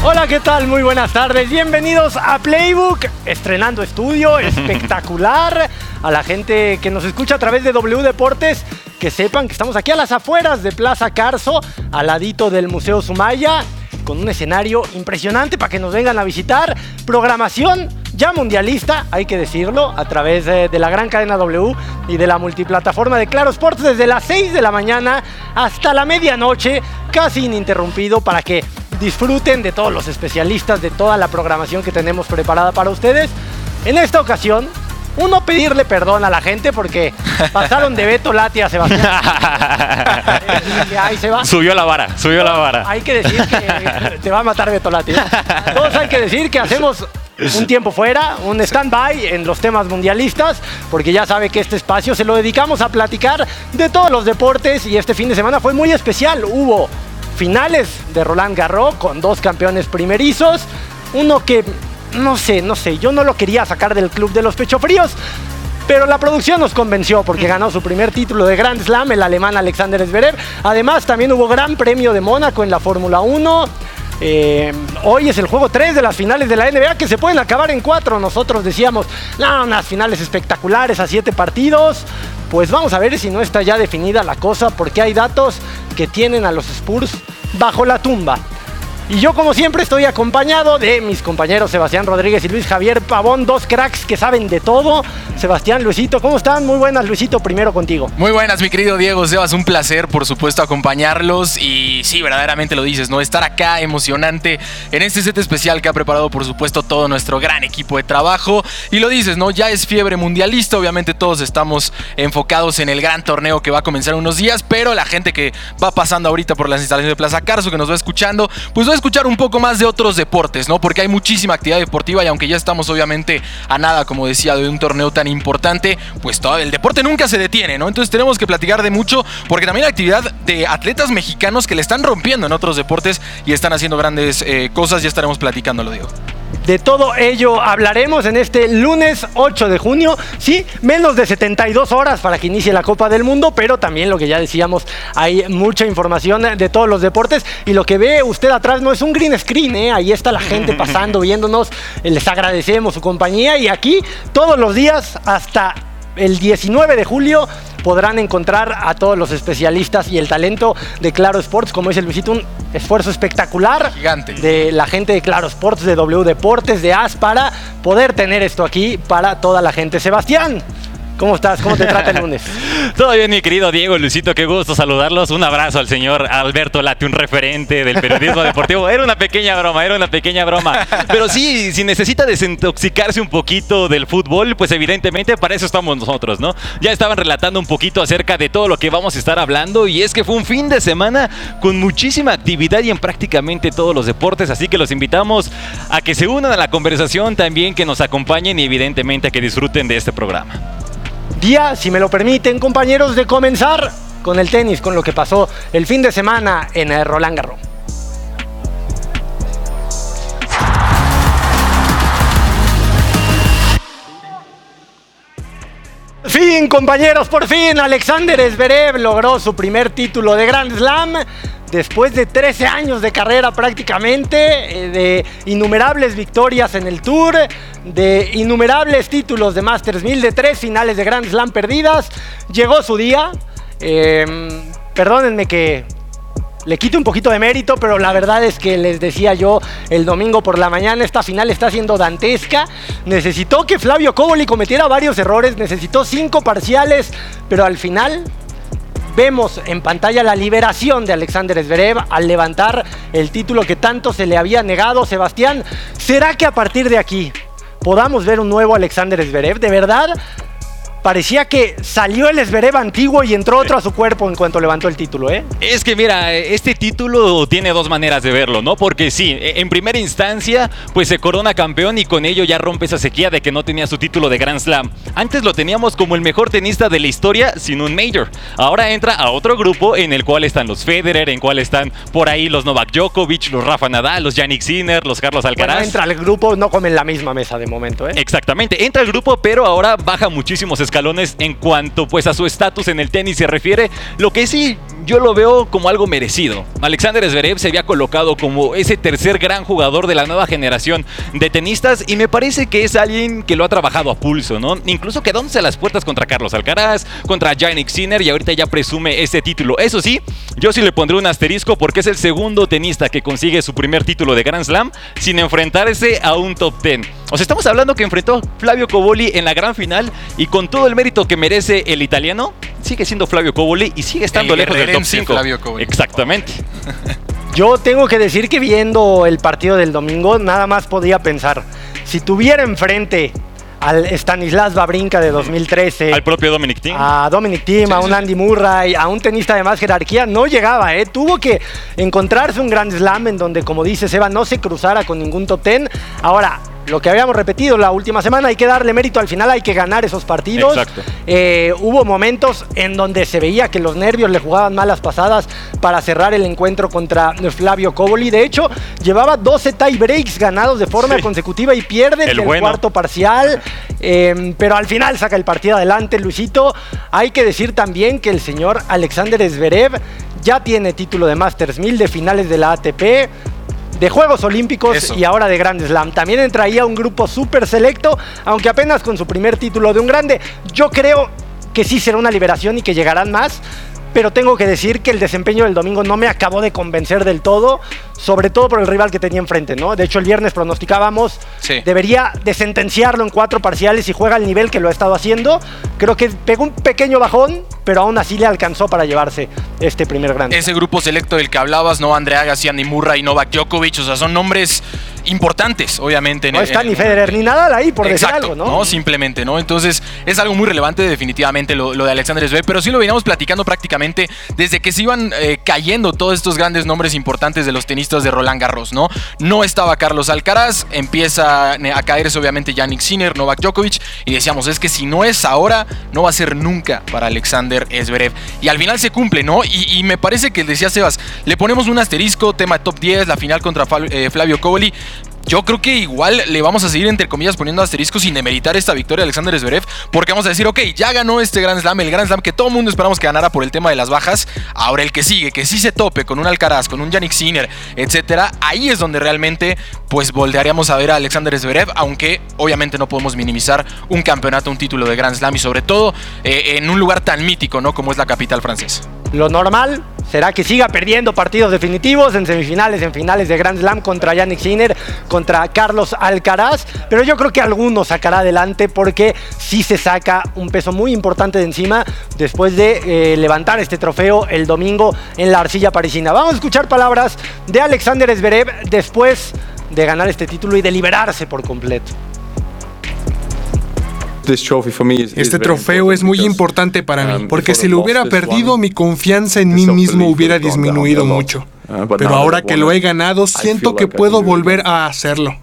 Hola, ¿qué tal? Muy buenas tardes. Bienvenidos a Playbook, estrenando estudio espectacular. A la gente que nos escucha a través de W Deportes, que sepan que estamos aquí a las afueras de Plaza Carso, al ladito del Museo Sumaya, con un escenario impresionante para que nos vengan a visitar. Programación ya mundialista, hay que decirlo, a través de la gran cadena W y de la multiplataforma de Claro Sports desde las 6 de la mañana hasta la medianoche, casi ininterrumpido, para que disfruten de todos los especialistas, de toda la programación que tenemos preparada para ustedes. En esta ocasión, uno, pedirle perdón a la gente porque pasaron de Beto Lati a Sebastián. Ahí se va. Subió la vara. Hay que decir que te va a matar Beto Lati. Todos hay que decir que hacemos un tiempo fuera, un stand-by en los temas mundialistas, porque ya sabe que este espacio se lo dedicamos a platicar de todos los deportes, y este fin de semana fue muy especial. Hubo finales de Roland Garros con dos campeones primerizos, uno que no sé, yo no lo quería sacar del club de los pechofríos, pero la producción nos convenció porque ganó su primer título de Grand Slam, el alemán Alexander Zverev. Además, también hubo Gran Premio de Mónaco en la Fórmula 1. Hoy es el juego 3 de las finales de la NBA, que se pueden acabar en 4. Nosotros decíamos, no, unas finales espectaculares a 7 partidos. Pues vamos a ver si no está ya definida la cosa, porque hay datos que tienen a los Spurs bajo la tumba. Y yo, como siempre, estoy acompañado de mis compañeros Sebastián Rodríguez y Luis Javier Pavón, dos cracks que saben de todo. Sebastián, Luisito, ¿cómo están? Muy buenas, Luisito, primero contigo. Muy buenas, mi querido Diego, Sebas, un placer, por supuesto, acompañarlos. Y sí, verdaderamente lo dices, ¿no? Estar acá emocionante en este set especial que ha preparado, por supuesto, todo nuestro gran equipo de trabajo. Y lo dices, ¿no? Ya es fiebre mundialista, obviamente todos estamos enfocados en el gran torneo que va a comenzar en unos días, pero la gente que va pasando ahorita por las instalaciones de Plaza Carso, que nos va escuchando, pues va a escuchar un poco más de otros deportes, ¿no? Porque hay muchísima actividad deportiva, y aunque ya estamos obviamente a nada, como decía, de un torneo tan importante, pues todo el deporte nunca se detiene, ¿no? Entonces tenemos que platicar de mucho, porque también hay actividad de atletas mexicanos que le están rompiendo en otros deportes y están haciendo grandes cosas. Ya estaremos platicándolo, Diego. De todo ello hablaremos en este lunes 8 de junio. Sí, menos de 72 horas para que inicie la Copa del Mundo, pero también, lo que ya decíamos, hay mucha información de todos los deportes. Y lo que ve usted atrás no es un green screen, ¿eh? Ahí está la gente pasando, viéndonos. Les agradecemos su compañía, y aquí todos los días hasta el 19 de julio podrán encontrar a todos los especialistas y el talento de Claro Sports. Como dice Luisito, un esfuerzo espectacular gigante de la gente de Claro Sports, de W Deportes, de AS, para poder tener esto aquí para toda la gente. Sebastián, ¿cómo estás? ¿Cómo te trata el lunes? Todo bien, mi querido Diego, Luisito, qué gusto saludarlos. Un abrazo al señor Alberto Lati, un referente del periodismo deportivo. Era una pequeña broma. Pero sí, si necesita desintoxicarse un poquito del fútbol, pues evidentemente para eso estamos nosotros, ¿no? Ya estaban relatando un poquito acerca de todo lo que vamos a estar hablando, y es que fue un fin de semana con muchísima actividad y en prácticamente todos los deportes, así que los invitamos a que se unan a la conversación, también que nos acompañen y evidentemente a que disfruten de este programa. Día, si me lo permiten, compañeros, de comenzar con el tenis, con lo que pasó el fin de semana en el Roland Garros. Fin, compañeros, por fin Alexander Zverev logró su primer título de Grand Slam después de 13 años de carrera prácticamente, de innumerables victorias en el Tour, de innumerables títulos de Masters 1000, de 3 finales de Grand Slam perdidas. Llegó su día. Perdónenme que le quito un poquito de mérito, pero la verdad es que les decía yo el domingo por la mañana, esta final está siendo dantesca. Necesitó que Flavio Cobolli cometiera varios errores, necesitó 5 parciales, pero al final vemos en pantalla la liberación de Alexander Zverev al levantar el título que tanto se le había negado. Sebastián, ¿será que a partir de aquí podamos ver un nuevo Alexander Zverev? ¿De verdad? Parecía que salió el Zverev antiguo y entró otro a su cuerpo en cuanto levantó el título, ¿eh? Es que mira, este título tiene dos maneras de verlo, ¿no? Porque sí, en primera instancia, pues se corona campeón y con ello ya rompe esa sequía de que no tenía su título de Grand Slam. Antes lo teníamos como el mejor tenista de la historia sin un Major. Ahora entra a otro grupo en el cual están los Federer, en el cual están por ahí los Novak Djokovic, los Rafa Nadal, los Jannik Sinner, los Carlos Alcaraz. Bueno, entra al grupo, no comen la misma mesa de momento, ¿eh? Exactamente, entra al grupo, pero ahora baja muchísimos escalones en cuanto pues a su estatus en el tenis se refiere. Lo que sí yo lo veo como algo merecido. Alexander Zverev se había colocado como ese tercer gran jugador de la nueva generación de tenistas y me parece que es alguien que lo ha trabajado a pulso, ¿no? Incluso quedándose a las puertas contra Carlos Alcaraz, contra Jannik Sinner y ahorita ya presume ese título. Eso sí, yo sí le pondré un asterisco porque es el segundo tenista que consigue su primer título de Grand Slam sin enfrentarse a un top 10. O sea, estamos hablando que enfrentó a Flavio Cobolli en la gran final y con todo el mérito que merece el italiano, sigue siendo Flavio Cobolli y sigue estando lejos del top 5. Exactamente. Yo tengo que decir que viendo el partido del domingo, nada más podía pensar, si tuviera enfrente al Stanislas Wawrinka de 2013, al propio Dominic Thiem, a Dominic Thiem, a un Andy Murray, a un tenista de más jerarquía, no llegaba, tuvo que encontrarse un Grand Slam en donde, como dice Seba, no se cruzara con ningún top 10. Ahora, lo que habíamos repetido la última semana, hay que darle mérito al final, hay que ganar esos partidos. Exacto. Hubo momentos en donde se veía que los nervios le jugaban malas pasadas para cerrar el encuentro contra Flavio Cobolli. De hecho, llevaba 12 tie breaks ganados de forma consecutiva y pierde el cuarto parcial. Pero al final saca el partido adelante, Luisito. Hay que decir también que el señor Alexander Zverev ya tiene título de Masters 1000, de finales de la ATP, de Juegos Olímpicos y ahora de Grand Slam. También entraría un grupo súper selecto, aunque apenas con su primer título de un grande. Yo creo que sí será una liberación y que llegarán más, pero tengo que decir que el desempeño del domingo no me acabó de convencer del todo, sobre todo por el rival que tenía enfrente, ¿no? De hecho, el viernes pronosticábamos, debería de sentenciarlo en 4 parciales y juega al nivel que lo ha estado haciendo. Creo que pegó un pequeño bajón, pero aún así le alcanzó para llevarse este primer grande. Ese grupo selecto del que hablabas, ¿no? Andrea Agassi, Andy Murray, Novak Djokovic, o sea, son nombres importantes, obviamente. No está ni Federer ni Nadal ahí, por decir algo, ¿no? No, simplemente, ¿no? Entonces, es algo muy relevante definitivamente lo de Alexander Zverev, pero sí lo veníamos platicando prácticamente desde que se iban cayendo todos estos grandes nombres importantes de los tenistas de Roland Garros, ¿no? No estaba Carlos Alcaraz, empieza a caerse obviamente Jannik Sinner, Novak Djokovic, y decíamos, es que si no es ahora, no va a ser nunca para Alexander Zverev. Y al final se cumple, ¿no? Y me parece que decía Sebas, le ponemos un asterisco, tema top 10, la final contra Flavio Cobolli. Yo creo que igual le vamos a seguir, entre comillas, poniendo asteriscos sin demeritar esta victoria de Alexander Zverev, porque vamos a decir, ok, ya ganó este Grand Slam, el Grand Slam que todo el mundo esperamos que ganara por el tema de las bajas. Ahora el que sigue, que sí se tope con un Alcaraz, con un Jannik Sinner, etcétera, ahí es donde realmente pues voltearíamos a ver a Alexander Zverev, aunque obviamente no podemos minimizar un campeonato, un título de Grand Slam y sobre todo en un lugar tan mítico, ¿no? Como es la capital francesa. Lo normal será que siga perdiendo partidos definitivos en semifinales, en finales de Grand Slam contra Jannik Sinner, contra Carlos Alcaraz, pero yo creo que alguno sacará adelante porque sí se saca un peso muy importante de encima después de levantar este trofeo el domingo en la arcilla parisina. Vamos a escuchar palabras de Alexander Zverev después de ganar este título y de liberarse por completo. Este trofeo es muy importante para mí, porque si lo hubiera perdido, mi confianza en mí mismo hubiera disminuido mucho. Pero ahora que lo he ganado, siento que puedo volver a hacerlo.